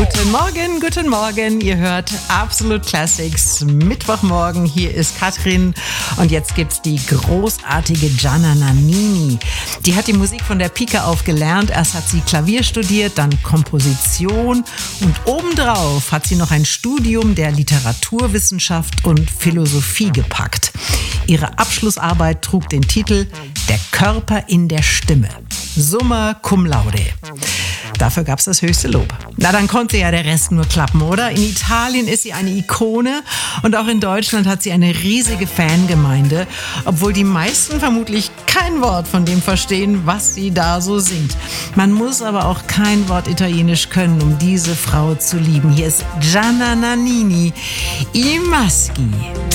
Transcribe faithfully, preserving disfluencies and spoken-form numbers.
Guten Morgen, guten Morgen. Ihr hört Absolut Classics Mittwochmorgen. Hier ist Katrin und jetzt gibt's die großartige Gianna Nannini. Die hat die Musik von der Pike auf gelernt. Erst hat sie Klavier studiert, dann Komposition und obendrauf hat sie noch ein Studium der Literaturwissenschaft und Philosophie gepackt. Ihre Abschlussarbeit trug den Titel Der Körper in der Stimme. Summa cum laude. Dafür gab es das höchste Lob. Na, dann konnte ja der Rest nur klappen, oder? In Italien ist sie eine Ikone und auch in Deutschland hat sie eine riesige Fangemeinde, obwohl die meisten vermutlich kein Wort von dem verstehen, was sie da so singt. Man muss aber auch kein Wort Italienisch können, um diese Frau zu lieben. Hier ist Gianna Nannini, I maschi.